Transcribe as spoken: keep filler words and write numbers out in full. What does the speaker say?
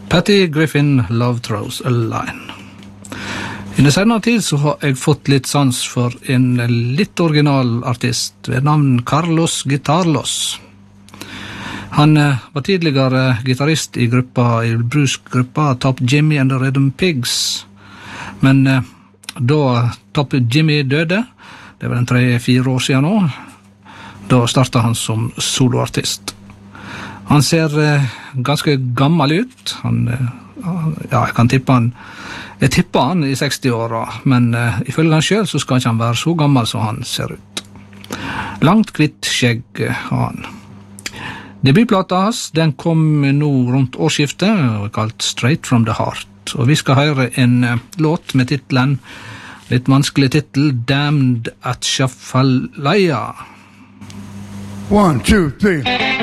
Patty Griffin, Love Throws a Line. I den senere tid så har jeg fått litt sans for en litt original artist ved navn Carlos Guitarlos. Han var tidligere gitarrist i gruppa, i bluesgruppa Top Jimmy and the Rhythm Pigs. Men da Top Jimmy døde, det var en tre-fire år siden nå, da startet han som soloartist. Han ser ganske gammel ut. Han, ja, jeg kan tippe han, jeg tipper han i seksti-åra, men ifølge han selv så skal ikke han være så gammel som han ser ut. Langt kvitt skjegg har han. Debutplata hans, den kom nå rundt årsskiftet, og er kalt Straight from the Heart. Og vi skal høre en låt med titlen, litt vanskelig titel, Damned at Shafalaya. One, two, three.